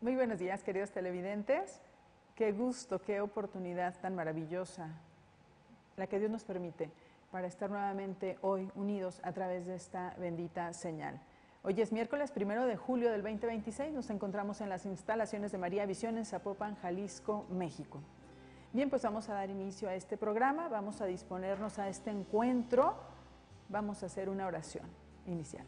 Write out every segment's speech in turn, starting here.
Muy buenos días, queridos televidentes. Qué gusto, qué oportunidad tan maravillosa la que Dios nos permite para estar nuevamente hoy unidos a través de esta bendita señal. Hoy es miércoles 1 de julio del 2026, nos encontramos en las instalaciones de María Visión en Zapopan, Jalisco, México. Bien, pues vamos a dar inicio a este programa, vamos a disponernos a este encuentro, vamos a hacer una oración inicial.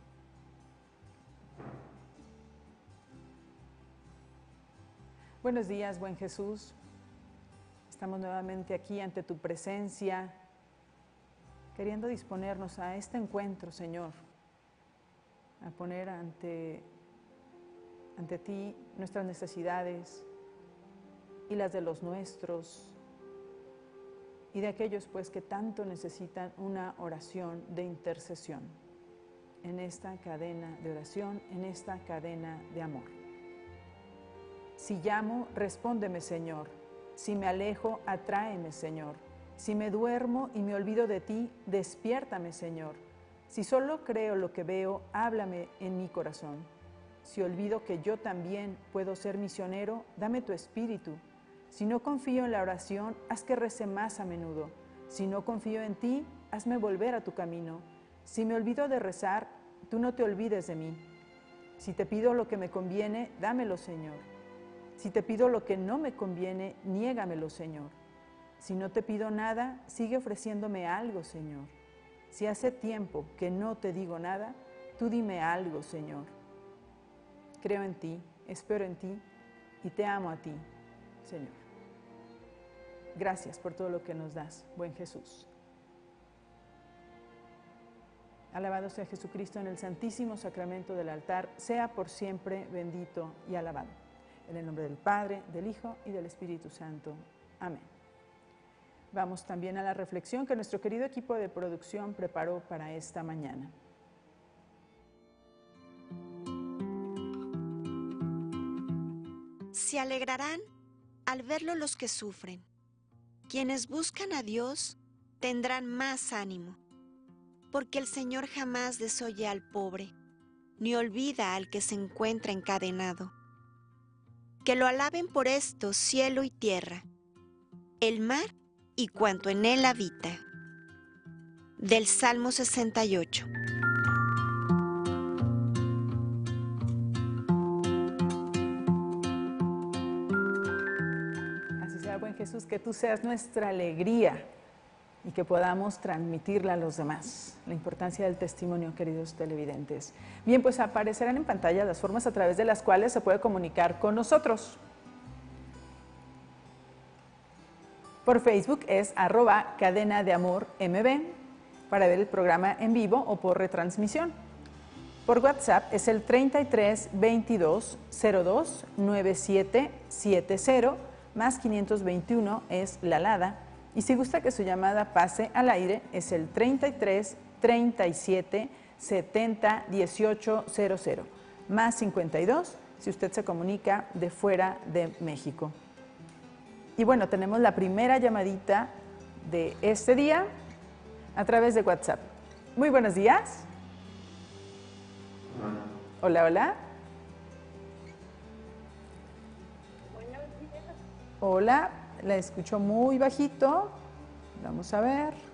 Buenos días, buen Jesús. Estamos nuevamente aquí ante tu presencia, queriendo disponernos a este encuentro, Señor, a poner ante ti nuestras necesidades y las de los nuestros y de aquellos pues que tanto necesitan una oración de intercesión en esta cadena de oración, en esta cadena de amor. Si llamo, respóndeme, Señor. Si me alejo, atráeme, Señor. Si me duermo y me olvido de ti, despiértame, Señor. Si solo creo lo que veo, háblame en mi corazón. Si olvido que yo también puedo ser misionero, dame tu espíritu. Si no confío en la oración, haz que rece más a menudo. Si no confío en ti, hazme volver a tu camino. Si me olvido de rezar, tú no te olvides de mí. Si te pido lo que me conviene, dámelo, Señor. Si te pido lo que no me conviene, niégamelo, Señor. Si no te pido nada, sigue ofreciéndome algo, Señor. Si hace tiempo que no te digo nada, tú dime algo, Señor. Creo en ti, espero en ti y te amo a ti, Señor. Gracias por todo lo que nos das, buen Jesús. Alabado sea Jesucristo en el santísimo sacramento del altar, sea por siempre bendito y alabado. En el nombre del Padre, del Hijo y del Espíritu Santo. Amén. Vamos también a la reflexión que nuestro querido equipo de producción preparó para esta mañana. Se alegrarán al verlo los que sufren. Quienes buscan a Dios tendrán más ánimo, porque el Señor jamás desoye al pobre, ni olvida al que se encuentra encadenado. Que lo alaben por esto cielo y tierra, el mar y cuanto en él habita. Del Salmo 68. Así sea, buen Jesús, que tú seas nuestra alegría y que podamos transmitirla a los demás. La importancia del testimonio, queridos televidentes. Bien, pues aparecerán en pantalla las formas a través de las cuales se puede comunicar con nosotros. Por Facebook es @cadena de amor MB para ver el programa en vivo o por retransmisión. Por WhatsApp es el 33 22 02 9770 más 521 es la alada. Y si gusta que su llamada pase al aire, es el 33 37 70 18 00, más 52 si usted se comunica de fuera de México. Y bueno, tenemos la primera llamadita de este día a través de WhatsApp. Muy buenos días. Hola, hola. Buenos días. Hola. La escucho muy bajito. Vamos a ver.